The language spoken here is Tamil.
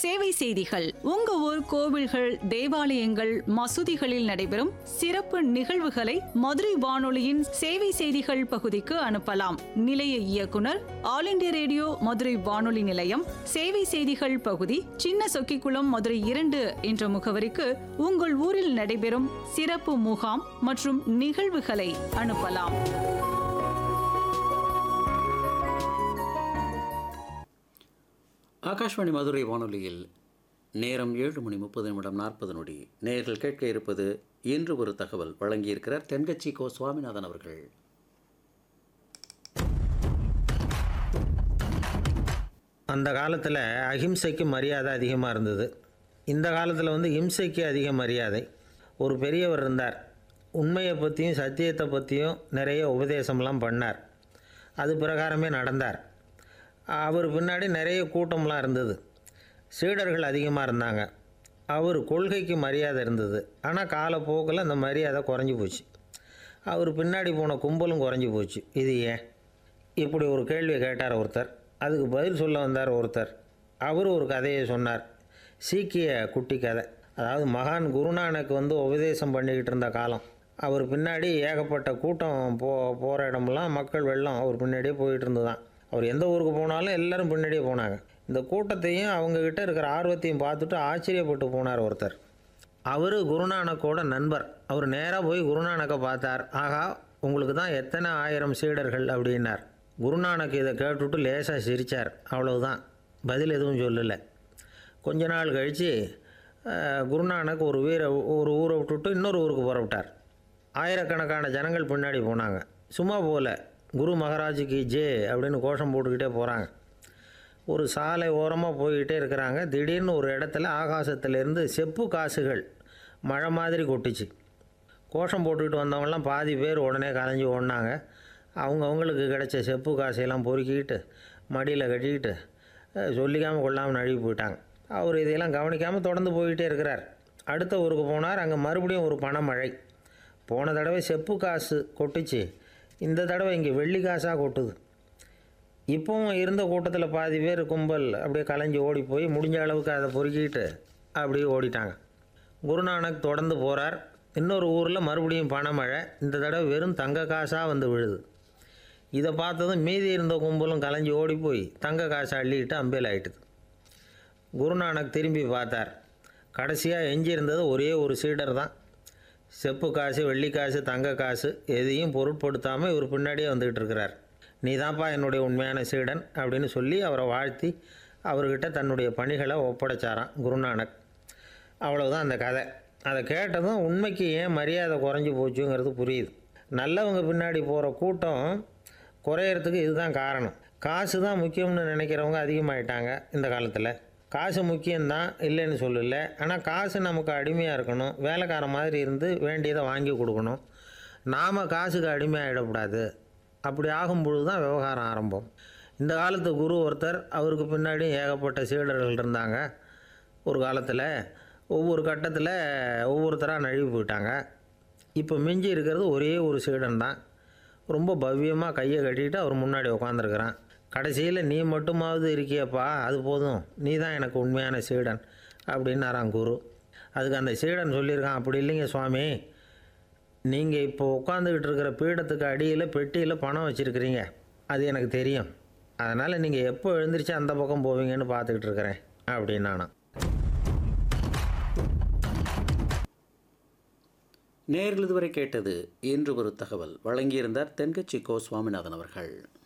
சேவை செய்திகள். உங்க ஊர் கோவில்கள், தேவாலயங்கள், மசூதிகளில் நடைபெறும் சிறப்பு நிகழ்வுகளை மதுரை வானொலியின் சேவை செய்திகள் பகுதிக்கு அனுப்பலாம். நிலைய இயக்குனர், ஆல் இண்டியா ரேடியோ மதுரை வானொலி நிலையம், சேவை செய்திகள் பகுதி, சின்ன சொக்கிக்குளம், மதுரை 2 என்ற முகவரிக்கு உங்கள் ஊரில் நடைபெறும் சிறப்பு முகாம் மற்றும் நிகழ்வுகளை அனுப்பலாம். ஆகாஷ்வாணி மதுரை வானொலியில் நேரம் 7:30 நேயர்கள் கேட்க இருப்பது இன்று ஒரு தகவல். வழங்கியிருக்கிறார் தென்கட்சி கோ சுவாமிநாதன் அவர்கள். அந்த காலத்தில் அஹிம்சைக்கு மரியாதை அதிகமாக இருந்தது. இந்த காலத்தில் ஹிம்சைக்கு அதிக மரியாதை. ஒரு பெரியவர் இருந்தார். உண்மையை பற்றியும் சத்தியத்தை பற்றியும் நிறைய உபதேசம்லாம் பண்ணார். அது பிரகாரமே நடந்தார். அவர் பின்னாடி நிறைய கூட்டம்லாம் இருந்தது. சீடர்கள் அதிகமாக இருந்தாங்க. அவர் கொள்கைக்கு மரியாதை இருந்தது. ஆனால் காலப்போக்கில் அந்த மரியாதை குறைஞ்சி போச்சு. அவர் பின்னாடி போன கும்பலும் குறைஞ்சி போச்சு. இது ஏன்? இப்படி ஒரு கேள்வி கேட்டார் ஒருத்தர். அதுக்கு பதில் சொல்ல வந்தார் ஒருத்தர். அவர் ஒரு கதையை சொன்னார். சீக்கிய குட்டி கதை. அதாவது மகான் குருநானக் உபதேசம் பண்ணிக்கிட்டு இருந்த காலம். அவர் பின்னாடி ஏகப்பட்ட கூட்டம் போகிற இடமெல்லாம் மக்கள் வெள்ளம் அவர் பின்னாடியே போயிட்டு இருந்துதான். அவர் எந்த ஊருக்கு போனாலும் எல்லோரும் பின்னாடியே போனாங்க. இந்த கூட்டத்தையும் அவங்கக்கிட்ட இருக்கிற ஆர்வத்தையும் பார்த்துட்டு ஆச்சரியப்பட்டு போனார் ஒருத்தர். அவர் குருநானக்கோட நண்பர். அவர் நேராக போய் குருநானக்கை பார்த்தார். ஆகா, உங்களுக்கு தான் எத்தனை ஆயிரம் சீடர்கள் அப்படின்னார். குருநானக் இதை கேட்டுவிட்டு லேசாக சிரித்தார். அவ்வளவுதான், பதில் எதுவும் சொல்லலை. கொஞ்ச நாள் கழித்து குருநானக் ஒரு ஊரை விட்டுவிட்டு இன்னொரு ஊருக்கு புறப்பட்டார். ஆயிரக்கணக்கான ஜனங்கள் பின்னாடி போனாங்க. சும்மா போகல, குரு மகாராஜுக்கு ஜே அப்படின்னு கோஷம் போட்டுக்கிட்டே போகிறாங்க. ஒரு சாலை ஓரமாக போய்கிட்டே இருக்கிறாங்க. திடீர்னு ஒரு இடத்துல ஆகாசத்துலேருந்து செப்பு காசுகள் மழை மாதிரி கொட்டுச்சு. கோஷம் போட்டுக்கிட்டு வந்தவங்களாம் பாதி பேர் உடனே கலைஞ்சி ஓடினாங்க. அவங்களுக்கு கிடைச்ச செப்பு காசையெல்லாம் பொறுக்கிக்கிட்டு மடியில் கட்டிக்கிட்டு சொல்லிக்காமல் கொள்ளாமல் நழுவி போயிட்டாங்க. அவர் இதையெல்லாம் கவனிக்காமல் தொடர்ந்து போய்கிட்டே இருக்கிறார். அடுத்த ஊருக்கு போனார். அங்கே மறுபடியும் ஒரு பணமழை. போன தடவை செப்பு காசு கொட்டுச்சு, இந்த தடவை இங்கே வெள்ளி காசாக கொட்டுது. இப்போவும் இருந்த கூட்டத்தில் பாதி பேர் கும்பல் அப்படியே கலைஞ்சி ஓடி போய் முடிஞ்ச அளவுக்கு அதை பொறுக்கிட்டு அப்படியே ஓடிட்டாங்க. குருநானக் தொடர்ந்து போகிறார். இன்னொரு ஊரில் மறுபடியும் பணமழை. இந்த தடவை வெறும் தங்க காசாக விழுது. இதை பார்த்ததும் மீதி இருந்த கும்பலும் கலைஞ்சி ஓடி போய் தங்க காசை அள்ளிக்கிட்டு அம்பேல் ஆகிட்டுது. குருநானக் திரும்பி பார்த்தார். கடைசியாக எஞ்சி இருந்தது ஒரே ஒரு சீடர் தான். செப்பு காசு, வெள்ளி காசு, தங்க காசு எதையும் பொருட்படுத்தாமல் இவர் பின்னாடியே வந்துக்கிட்டு இருக்கிறார். நீ தான்ப்பா என்னுடைய உண்மையான சீடன் அப்படின்னு சொல்லி அவரை வாழ்த்தி அவர்கிட்ட தன்னுடைய பணிகளை ஒப்படைச்சாராம் குருநானக். அவ்வளவுதான் அந்த கதை. அதை கேட்டதும் உண்மைக்கு ஏன் மரியாதை குறைஞ்சி போச்சுங்கிறது புரியுது. நல்லவங்க பின்னாடி போகிற கூட்டம் குறையிறதுக்கு இதுதான் காரணம். காசு தான் முக்கியம்னு நினைக்கிறவங்க அதிகமாகிட்டாங்க இந்த காலத்தில். காசு முக்கியம்தான், இல்லைன்னு சொல்லலை. ஆனால் காசு நமக்கு அடிமையாக இருக்கணும். வேலைக்கார மாதிரி இருந்து வேண்டியதை வாங்கி கொடுக்கணும். நாம் காசுக்கு அடிமையாகிடக்கூடாது. அப்படி ஆகும்பொழுது தான் விவகாரம் ஆரம்பம். இந்த காலத்து குரு ஒருத்தர், அவருக்கு பின்னாடி ஏகப்பட்ட சீடர்கள் இருந்தாங்க. ஒரு காலத்தில் ஒவ்வொரு கட்டத்தில் ஒவ்வொருத்தராக நழுவி போயிட்டாங்க. இப்போ மிஞ்சி இருக்கிறது ஒரே ஒரு சீடன் தான். ரொம்ப பவ்யமாக கையை கட்டிக்கிட்டு அவர் முன்னாடி உட்காந்துருக்கிறான். கடைசியில் நீ மட்டுமாவது இருக்கியப்பா, அது போதும், நீ தான் எனக்கு உண்மையான சீடன் அப்படின்னாரான் குரு. அதுக்கு அந்த சீடன் சொல்லியிருக்கான், அப்படி இல்லைங்க சுவாமி, நீங்கள் இப்போ உட்காந்துக்கிட்டு இருக்கிற பீடத்துக்கு அடியில் பெட்டியில் பணம் வச்சுருக்கிறீங்க, அது எனக்கு தெரியும். அதனால் நீங்கள் எப்போ எழுந்திரிச்சு அந்த பக்கம் போவீங்கன்னு பார்த்துக்கிட்டு இருக்கிறேன் அப்படின்னானா. நேயர்கள் இதுவரை கேட்டது இன்று ஒரு தகவல். வழங்கியிருந்தார் தென்கட்சி கோ சுவாமிநாதன் அவர்கள்.